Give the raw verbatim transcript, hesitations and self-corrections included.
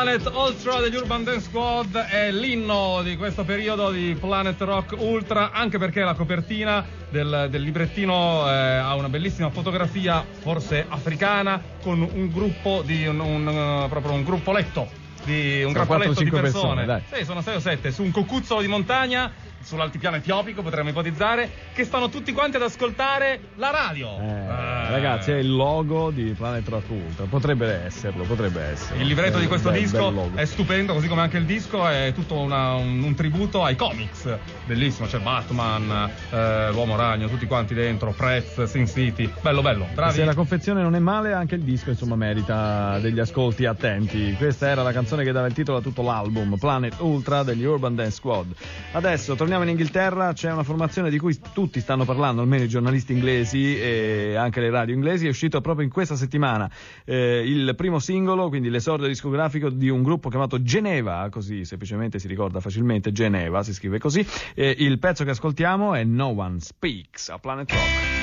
Planet Ultra degli Urban Dance Squad è l'inno di questo periodo di Planet Rock Ultra, anche perché la copertina del, del librettino eh, ha una bellissima fotografia, forse africana, con un gruppo di un, un, uh, proprio un gruppoletto di un gruppoletto di persone, persone sì, sono sei o sette su un cocuzzolo di montagna sull'altipiano etiopico, potremmo ipotizzare, che stanno tutti quanti ad ascoltare la radio. Eh, eh. Ragazzi, è il logo di Planet Rock Ultra, potrebbe esserlo, potrebbe esserlo. Il libretto eh, di questo bel, disco bel è stupendo, così come anche il disco è tutto una, un, un tributo ai comics, bellissimo, c'è Batman, eh, l'Uomo Ragno, tutti quanti dentro, Prez, Sin City, bello bello, bravi. Se la confezione non è male, anche il disco insomma merita degli ascolti attenti. Questa era la canzone che dava il titolo a tutto l'album, Planet Ultra degli Urban Dance Squad. Adesso torniamo in Inghilterra, c'è una formazione di cui tutti stanno parlando, almeno i giornalisti inglesi e anche le radio inglesi. È uscito proprio in questa settimana eh, il primo singolo, quindi l'esordio discografico di un gruppo chiamato Geneva, così semplicemente si ricorda facilmente, Geneva si scrive così. Eh, il pezzo che ascoltiamo è No One Speaks a Planet Rock.